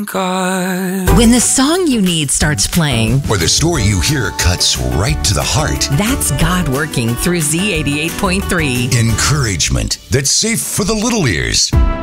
God. When the song you need starts playing, or the story you hear cuts right to the heart. That's God working through Z88.3. Encouragement that's safe for the little ears.